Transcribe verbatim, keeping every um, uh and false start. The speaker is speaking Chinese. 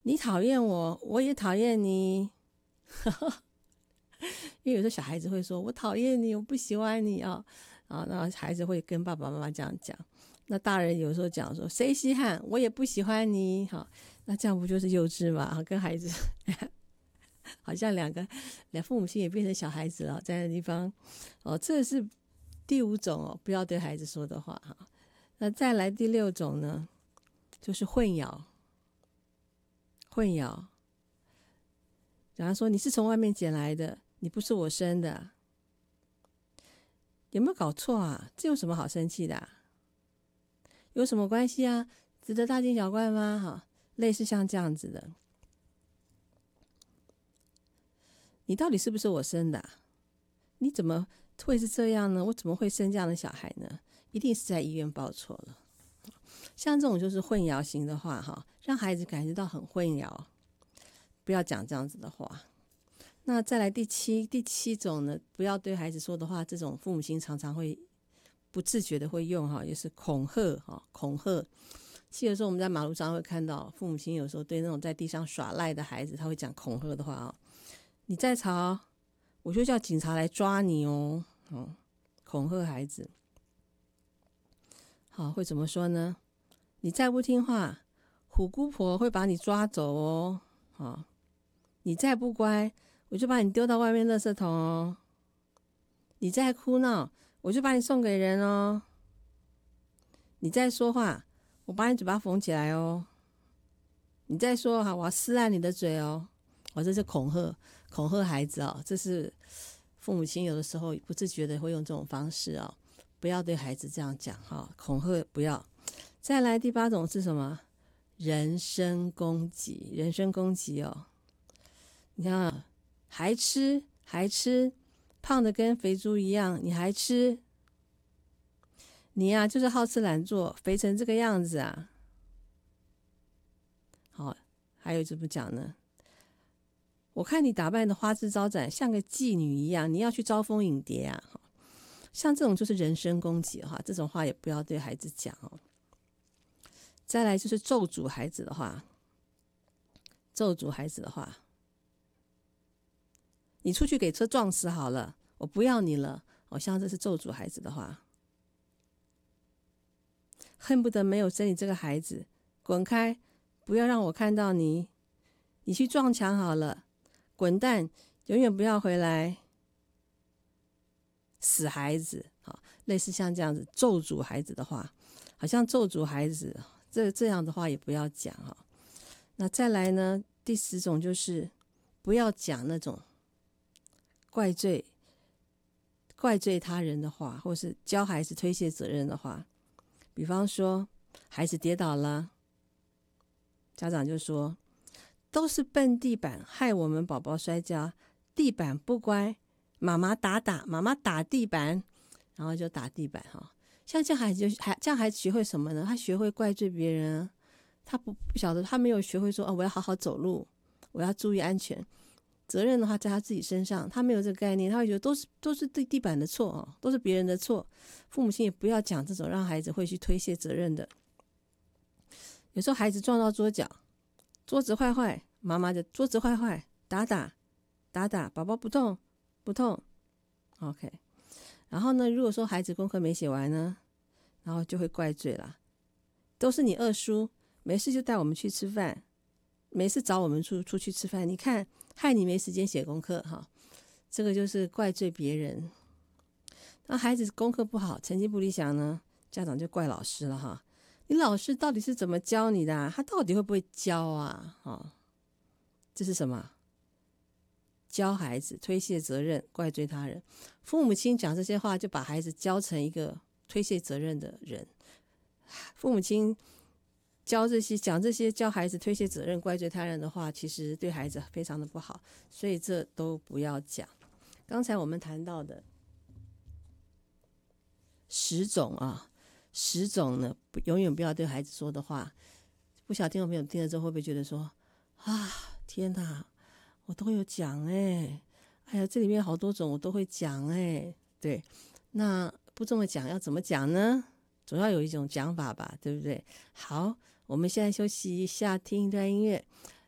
你讨厌我，我也讨厌你。因为有时候小孩子会说我讨厌你，我不喜欢你啊、哦、啊，那孩子会跟爸爸妈妈这样讲。那大人有时候讲说谁稀罕，我也不喜欢你。好，那这样不就是幼稚吗？跟孩子好像两个两父母亲也变成小孩子了，在那地方哦，这是第五种哦，不要对孩子说的话哈。那再来第六种呢，就是混淆。混淆，假如说你是从外面捡来的，你不是我生的，有没有搞错啊？这有什么好生气的、啊？有什么关系啊？值得大惊小怪吗？哈，类似像这样子的，你到底是不是我生的、啊？你怎么会是这样呢？我怎么会生这样的小孩呢？一定是在医院报错了。像这种就是混淆型的话，哈，让孩子感觉到很混淆，不要讲这样子的话。那再来第七第七种呢，不要对孩子说的话，这种父母亲常常会不自觉的会用哈，也是恐吓哈，恐吓。其实有时候我们在马路上会看到父母亲有时候对那种在地上耍赖的孩子，他会讲恐吓的话啊，你再吵，我就叫警察来抓你哦，哦，恐吓孩子。好，会怎么说呢？你再不听话，虎姑婆会把你抓走哦。好，你再不乖，我就把你丢到外面垃圾桶哦。你再哭闹，我就把你送给人哦。你再说话，我把你嘴巴缝起来哦。你再说哈，我要撕烂你的嘴哦。哦，这是恐吓，恐吓孩子哦。这是父母亲有的时候不自觉的会用这种方式哦，不要对孩子这样讲哈，恐吓不要。再来第八种是什么？人身攻击，人身攻击哦。你看啊，还吃还吃，胖的跟肥猪一样，你还吃？你呀、啊，就是好吃懒做，肥成这个样子啊！好，还有怎么讲呢？我看你打扮的花枝招展，像个妓女一样，你要去招蜂引蝶啊！像这种就是人身攻击哈，这种话也不要对孩子讲哦。再来就是咒诅孩子的话，咒诅孩子的话，你出去给车撞死好了，我不要你了。好、哦、像这是咒诅孩子的话。恨不得没有生你这个孩子，滚开！不要让我看到你，你去撞墙好了，滚蛋！永远不要回来，死孩子！好，类似像这样子咒诅孩子的话，好像咒诅孩子，这这样的话也不要讲哈。那再来呢，第十种就是不要讲那种怪罪、怪罪他人的话，或是教孩子推卸责任的话。比方说，孩子跌倒了，家长就说：“都是笨地板害我们宝宝摔跤，地板不乖，妈妈打打，妈妈打地板，然后就打地板哈。”像这样孩子就还这样孩子学会什么呢？他学会怪罪别人，他不不晓得，他没有学会说：“哦，我要好好走路，我要注意安全。”责任的话在他自己身上，他没有这个概念，他会觉得都是都是对地板的错哦，都是别人的错。父母亲也不要讲这种让孩子会去推卸责任的。有时候孩子撞到桌角，桌子坏坏，妈妈就桌子坏坏，打打打打，宝宝不痛不痛 ，OK。然后呢，如果说孩子功课没写完呢，然后就会怪罪啦，都是你二叔，没事就带我们去吃饭，没事找我们出出去吃饭，你看害你没时间写功课哈，这个就是怪罪别人。那孩子功课不好，成绩不理想呢，家长就怪老师了哈。你老师到底是怎么教你的、啊？他到底会不会教啊？哦，这是什么？教孩子推卸责任，怪罪他人。父母亲讲这些话，就把孩子教成一个推卸责任的人。父母亲教这些讲这些教孩子推卸责任、怪罪他人的话，其实对孩子非常的不好，所以这都不要讲。刚才我们谈到的十种啊，十种呢，永远不要对孩子说的话。不晓得听众朋友听了之后会不会觉得说啊，天哪，我都有讲哎，哎呀，这里面好多种我都会讲哎，对，那不这么讲要怎么讲呢？总要有一种讲法吧，对不对？好，我们现在休息一下，听一段音乐。